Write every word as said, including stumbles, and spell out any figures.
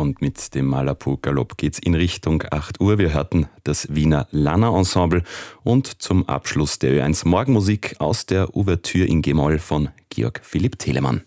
und mit dem Malapur-Galopp geht's in Richtung acht Uhr. Wir hörten das Wiener Lanner-Ensemble und zum Abschluss der Ö eins Morgenmusik aus der Ouvertüre in G-Moll von Georg Philipp Telemann.